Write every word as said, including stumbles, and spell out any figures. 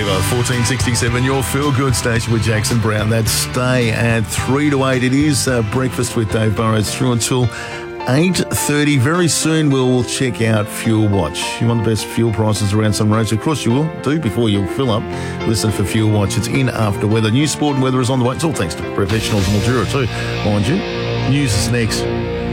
Viva, fourteen sixty-seven, your feel-good station with Jackson Brown. That's Stay at three to eight. It is uh, Breakfast with Dave Burrows through until eight thirty. Very soon we'll check out Fuel Watch. You want the best fuel prices around some roads? Of course you will do before you fill up. Listen for Fuel Watch. It's in after weather. News, sport and weather is on the way. It's all thanks to professionals in Mildura too, mind you. News is next.